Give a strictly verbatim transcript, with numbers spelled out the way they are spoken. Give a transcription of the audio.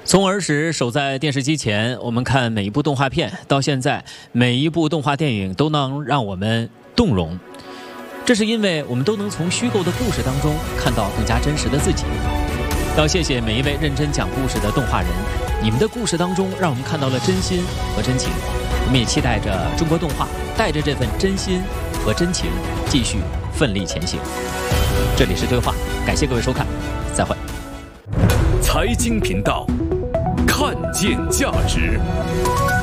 从儿时守在电视机前，我们看每一部动画片，到现在每一部动画电影都能让我们动容。这是因为我们都能从虚构的故事当中看到更加真实的自己。要谢谢每一位认真讲故事的动画人，你们的故事当中让我们看到了真心和真情。我们也期待着中国动画带着这份真心和真情继续奋力前行。这里是对话，感谢各位收看，再会。 财经频道，看见价值。